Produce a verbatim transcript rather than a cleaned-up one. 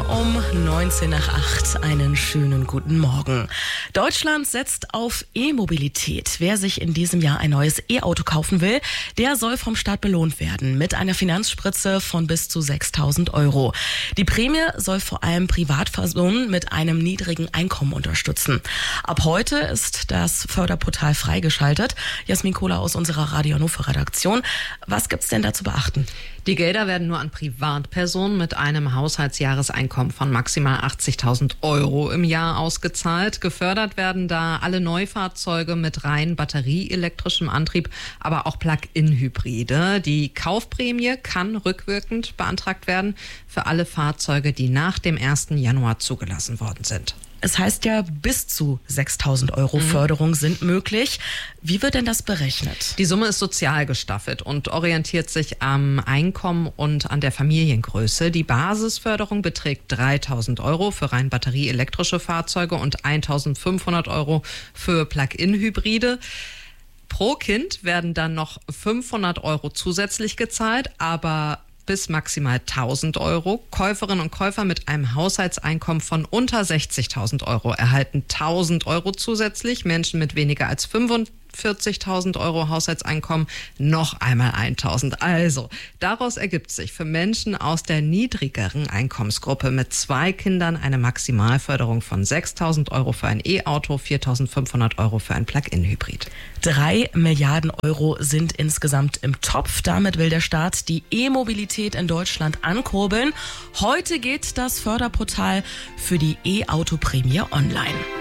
um neunzehn nach acht. Einen schönen guten Morgen. Deutschland setzt auf E-Mobilität. Wer sich in diesem Jahr ein neues E-Auto kaufen will, der soll vom Staat belohnt werden mit einer Finanzspritze von bis zu sechstausend Euro. Die Prämie soll vor allem Privatpersonen mit einem niedrigen Einkommen unterstützen. Ab heute ist das Förderportal freigeschaltet. Jasmin Kohler aus unserer Radio Hannover Redaktion. Was gibt's denn da zu beachten? Die Gelder werden nur an Privatpersonen mit einem Haushaltsjahreseinkommen von maximal achtzigtausend Euro im Jahr ausgezahlt. Gefördert werden da alle Neufahrzeuge mit rein batterieelektrischem Antrieb, aber auch Plug-in-Hybride. Die Kaufprämie kann rückwirkend beantragt werden für alle Fahrzeuge, die nach dem ersten Januar zugelassen worden sind. Es heißt ja, bis zu sechstausend Euro Förderung sind möglich. Wie wird denn das berechnet? Die Summe ist sozial gestaffelt und orientiert sich am Einkommen und an der Familiengröße. Die Basisförderung beträgt dreitausend Euro für rein batterieelektrische Fahrzeuge und eintausendfünfhundert Euro für Plug-in-Hybride. Pro Kind werden dann noch fünfhundert Euro zusätzlich gezahlt, aber bis maximal tausend Euro. Käuferinnen und Käufer mit einem Haushaltseinkommen von unter sechzigtausend Euro erhalten tausend Euro zusätzlich. Menschen mit weniger als fünfundvierzigtausend Euro Haushaltseinkommen noch einmal eintausend. Also, daraus ergibt sich für Menschen aus der niedrigeren Einkommensgruppe mit zwei Kindern eine Maximalförderung von sechstausend Euro für ein E-Auto, viertausendfünfhundert Euro für ein Plug-in-Hybrid. Drei Milliarden Euro sind insgesamt im Topf. Damit will der Staat die E-Mobilität in Deutschland ankurbeln. Heute geht das Förderportal für die E-Auto-Prämie online.